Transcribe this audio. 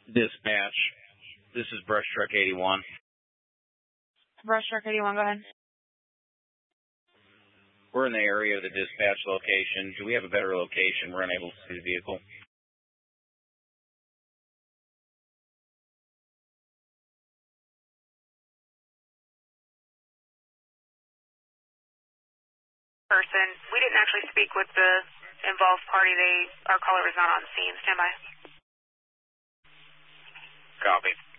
Dispatch, this is Brush Truck 81. Brush Truck 81, go ahead. We're in the area of the dispatch location. Do we have a better location? We're unable to see the vehicle. Person. We didn't actually speak with the involved party. Our caller was not on scene. Stand by. Copy.